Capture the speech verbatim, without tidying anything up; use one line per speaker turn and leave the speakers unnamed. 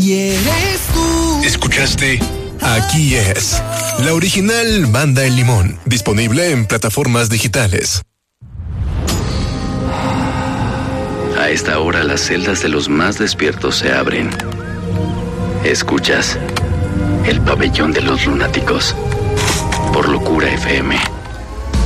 Y eres tú.
¿Escuchaste? Aquí es la original Banda El Limón, disponible en plataformas digitales.
A esta hora las celdas de los más despiertos se abren. Escuchas El Pabellón de los Lunáticos por Locura F M.